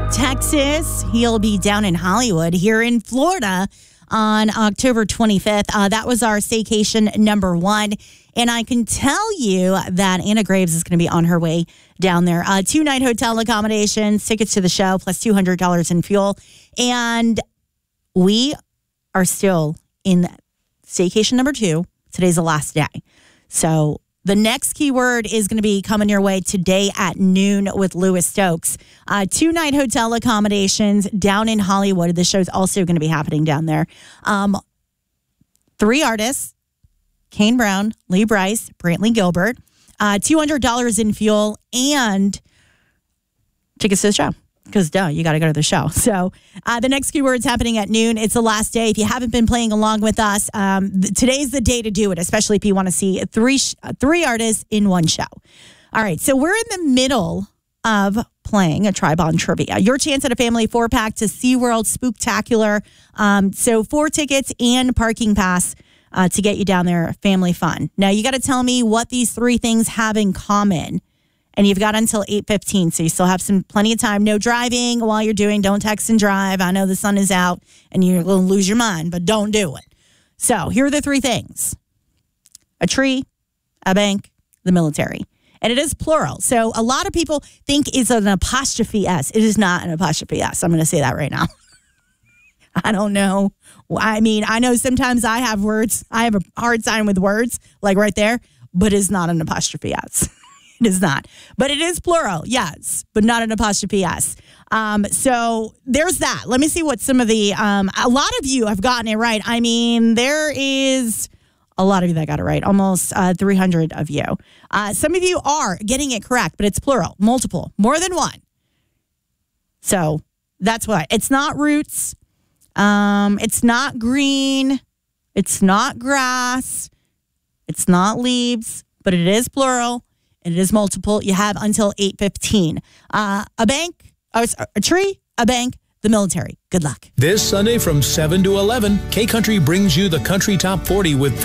Texas. He'll be down in Hollywood. Here in Florida on October 25th. That was our staycation number 1. And I can tell you that Anna Graves is going to be on her way down there. 2-night hotel accommodations, tickets to the show, plus $200 in fuel. And we are still in staycation number 2. Today's the last day. So the next keyword is going to be coming your way today at noon with Louis Stokes. 2-night hotel accommodations down in Hollywood. The show's also going to be happening down there. 3 artists, Kane Brown, Lee Brice, Brantley Gilbert, $200 in fuel, and tickets to the show. Because, you got to go to the show. So, the next keyword's happening at noon. It's the last day. If you haven't been playing along with us, today's the day to do it, especially if you want to see three artists in one show. All right, so we're in the middle of playing a Tribe on Trivia. Your chance at a family 4-pack to SeaWorld Spooktacular. So 4 tickets and parking pass to get you down there. Family fun. Now, you got to tell me what these 3 things have in common. And you've got until 8:15, so you still have plenty of time. No driving while you're doing. Don't text and drive. I know the sun is out and you're going to lose your mind, but don't do it. So here are the 3 things. A tree, a bank, the military. And it is plural. So a lot of people think it's an apostrophe S. It is not an apostrophe S. I'm going to say that right now. I don't know. I mean, I know sometimes I have a hard time with words, like right there, but it's not an apostrophe S. It is not. But it is plural, yes, but not an apostrophe S. So there's that. Let me see what some of the, a lot of you have gotten it right. I mean, there is a lot of you that got it right, almost 300 of you. Some of you are getting it correct, but it's plural, multiple, more than one. So that's why. It's not roots. It's not green. It's not grass. It's not leaves, but it is plural. And it is multiple. You have until 8:15. A bank, a tree, a bank, the military. Good luck. This Sunday from 7 to 11, K-Country brings you the Country Top 40 with